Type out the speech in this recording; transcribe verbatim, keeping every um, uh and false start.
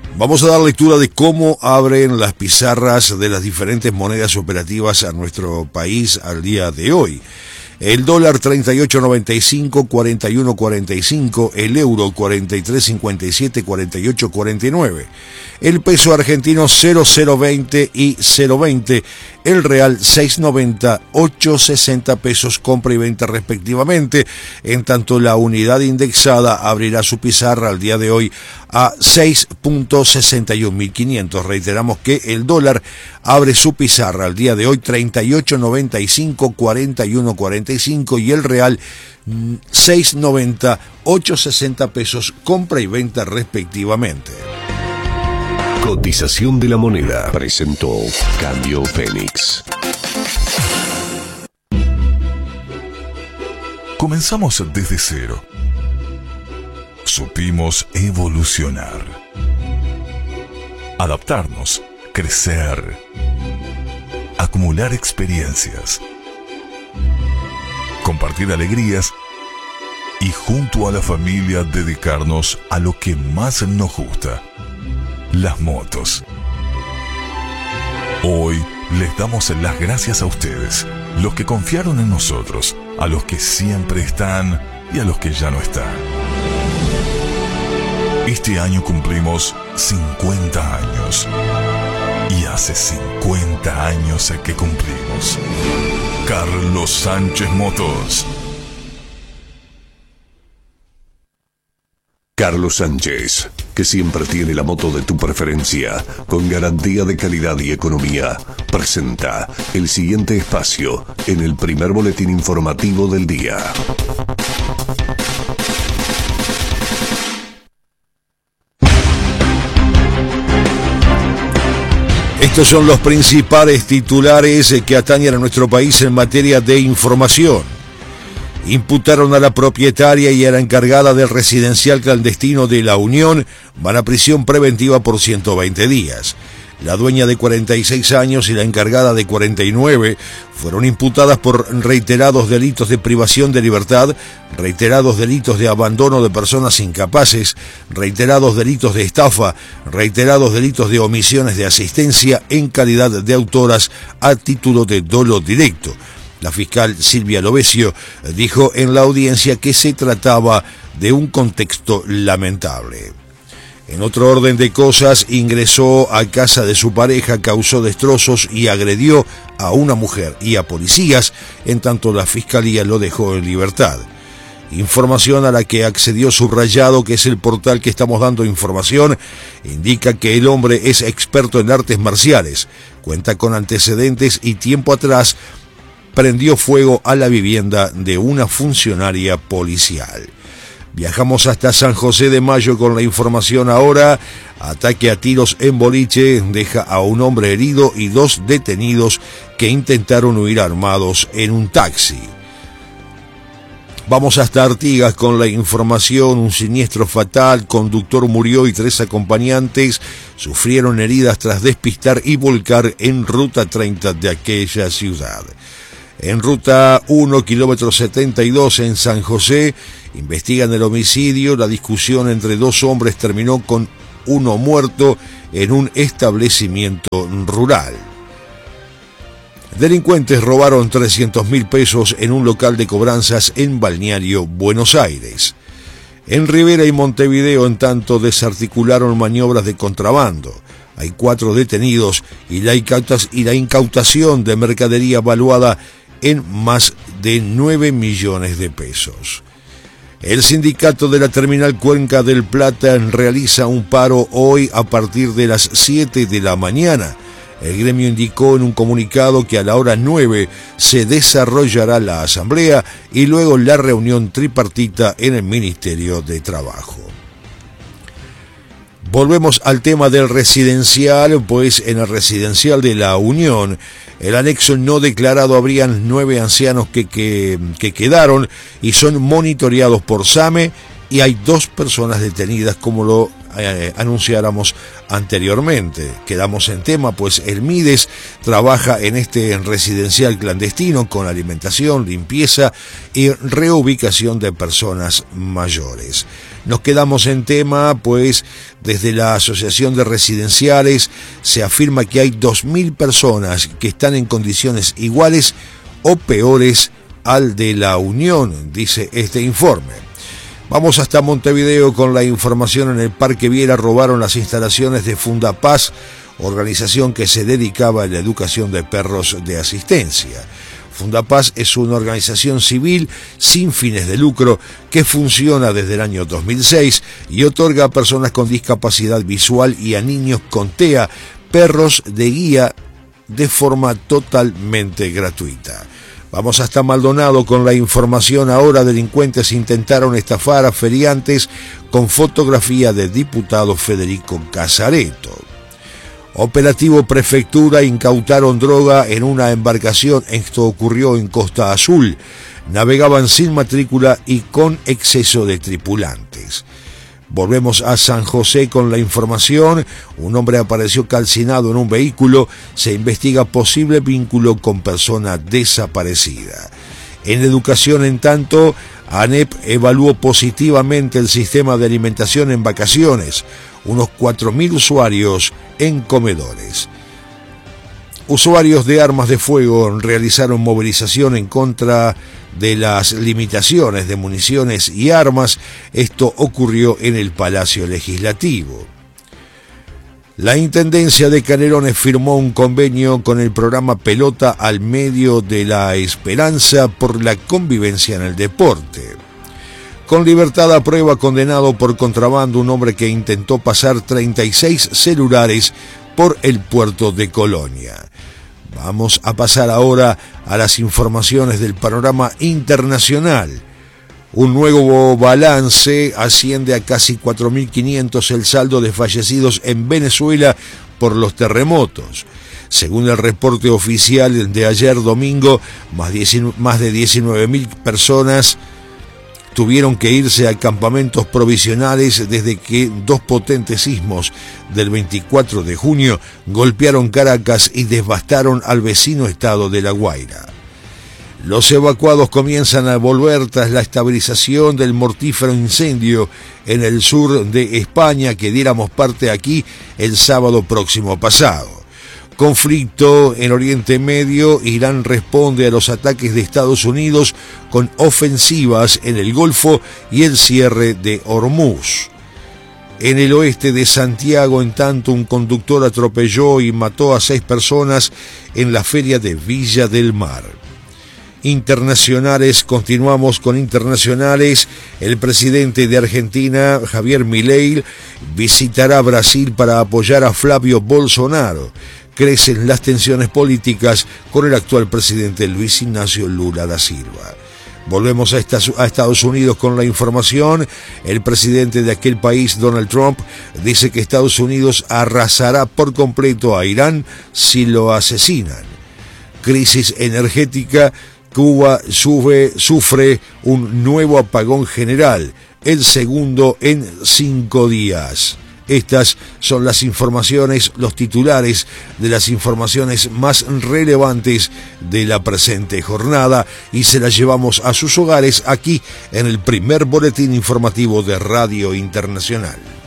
Vamos a dar lectura de cómo abren las pizarras de las diferentes monedas operativas a nuestro país al día de hoy. El dólar treinta y ocho noventa y cinco, cuarenta y uno cuarenta y cinco, el euro cuarenta y tres cincuenta y siete, cuarenta y ocho cuarenta y nueve, el peso argentino cero cero veinte y cero veinte, el real seis noventa, ocho sesenta pesos compra y venta respectivamente, en tanto la unidad indexada abrirá su pizarra al día de hoy a seis punto sesenta y un mil quinientos. Reiteramos que el dólar abre su pizarra al día de hoy treinta y ocho noventa y cinco, cuarenta y uno cuarenta y cinco y el real seis noventa, ocho sesenta pesos compra y venta respectivamente. Cotización de la moneda presentó Cambio Fénix. Comenzamos desde cero. Supimos evolucionar, adaptarnos, crecer, acumular experiencias, compartir alegrías y junto a la familia dedicarnos a lo que más nos gusta, las motos. Hoy les damos las gracias a ustedes, los que confiaron en nosotros, a los que siempre están y a los que ya no están. Este año cumplimos cincuenta años. Y hace cincuenta años que cumplimos. Carlos Sánchez Motors. Carlos Sánchez, que siempre tiene la moto de tu preferencia, con garantía de calidad y economía, presenta el siguiente espacio en el primer boletín informativo del día. Estos son los principales titulares que atañen a nuestro país en materia de información. Imputaron a la propietaria y a la encargada del residencial clandestino de La Unión, van a prisión preventiva por ciento veinte días. La dueña de cuarenta y seis años y la encargada de cuarenta y nueve fueron imputadas por reiterados delitos de privación de libertad, reiterados delitos de abandono de personas incapaces, reiterados delitos de estafa, reiterados delitos de omisiones de asistencia en calidad de autoras a título de dolo directo. La fiscal Silvia Lovesio dijo en la audiencia que se trataba de un contexto lamentable. En otro orden de cosas, ingresó a casa de su pareja, causó destrozos y agredió a una mujer y a policías, en tanto la fiscalía lo dejó en libertad. Información a la que accedió Subrayado, que es el portal que estamos dando información, indica que el hombre es experto en artes marciales, cuenta con antecedentes y tiempo atrás prendió fuego a la vivienda de una funcionaria policial. Viajamos hasta San José de Mayo con la información ahora. Ataque a tiros en boliche deja a un hombre herido y dos detenidos que intentaron huir armados en un taxi. Vamos hasta Artigas con la información. Un siniestro fatal, conductor murió y tres acompañantes sufrieron heridas tras despistar y volcar en ruta treinta de aquella ciudad. En ruta uno, kilómetro setenta y dos en San José, investigan el homicidio. La discusión entre dos hombres terminó con uno muerto en un establecimiento rural. Delincuentes robaron trescientos mil pesos en un local de cobranzas en Balneario, Buenos Aires. En Rivera y Montevideo, en tanto, desarticularon maniobras de contrabando. Hay cuatro detenidos y la incautación de mercadería valuada en más de nueve millones de pesos. El sindicato de la terminal Cuenca del Plata realiza un paro hoy a partir de las siete de la mañana. El gremio indicó en un comunicado que a la hora nueve se desarrollará la asamblea y luego la reunión tripartita en el Ministerio de Trabajo. Volvemos al tema del residencial, pues en el residencial de La Unión, el anexo no declarado, habrían nueve ancianos que, que, que quedaron y son monitoreados por SAME, y hay dos personas detenidas, como lo eh, anunciáramos anteriormente. Quedamos en tema, pues el Mides trabaja en este residencial clandestino con alimentación, limpieza y reubicación de personas mayores. Nos quedamos en tema, pues desde la Asociación de Residenciales se afirma que hay dos mil personas que están en condiciones iguales o peores al de la Unión, dice este informe. Vamos hasta Montevideo con la información. En el Parque Viera robaron las instalaciones de Fundapaz, organización que se dedicaba a la educación de perros de asistencia. Fundapaz es una organización civil sin fines de lucro que funciona desde el año dos mil seis y otorga a personas con discapacidad visual y a niños con T E A perros de guía de forma totalmente gratuita. Vamos hasta Maldonado con la información. Ahora delincuentes intentaron estafar a feriantes con fotografía del diputado Federico Casareto. Operativo Prefectura, incautaron droga en una embarcación. Esto ocurrió en Costa Azul. Navegaban sin matrícula y con exceso de tripulantes. Volvemos a San José con la información. Un hombre apareció calcinado en un vehículo. Se investiga posible vínculo con persona desaparecida. En educación, en tanto, ANEP evaluó positivamente el sistema de alimentación en vacaciones. Unos cuatro mil usuarios en comedores. Usuarios de armas de fuego realizaron movilización en contra de las limitaciones de municiones y armas. Esto ocurrió en el Palacio Legislativo. La Intendencia de Canelones firmó un convenio con el programa Pelota al Medio de la Esperanza por la convivencia en el deporte. Con libertad a prueba, condenado por contrabando un hombre que intentó pasar treinta y seis celulares por el puerto de Colonia. Vamos a pasar ahora a las informaciones del panorama internacional. Un nuevo balance asciende a casi cuatro mil quinientos el saldo de fallecidos en Venezuela por los terremotos. Según el reporte oficial de ayer domingo, más de diecinueve mil personas tuvieron que irse a campamentos provisionales desde que dos potentes sismos del veinticuatro de junio golpearon Caracas y devastaron al vecino estado de La Guaira. Los evacuados comienzan a volver tras la estabilización del mortífero incendio en el sur de España que diéramos parte aquí el sábado próximo pasado. Conflicto en Oriente Medio. Irán responde a los ataques de Estados Unidos con ofensivas en el Golfo y el cierre de Hormuz. En el oeste de Santiago, en tanto, un conductor atropelló y mató a seis personas en la feria de Villa del Mar. Internacionales, continuamos con internacionales. El presidente de Argentina, Javier Milei, visitará Brasil para apoyar a Flavio Bolsonaro. Crecen las tensiones políticas con el actual presidente Luis Ignacio Lula da Silva. Volvemos a Estados Unidos con la información. El presidente de aquel país, Donald Trump, dice que Estados Unidos arrasará por completo a Irán si lo asesinan. Crisis energética. Cuba sube, sufre un nuevo apagón general, el segundo en cinco días. Estas son las informaciones, los titulares de las informaciones más relevantes de la presente jornada y se las llevamos a sus hogares aquí en el primer boletín informativo de Radio Internacional.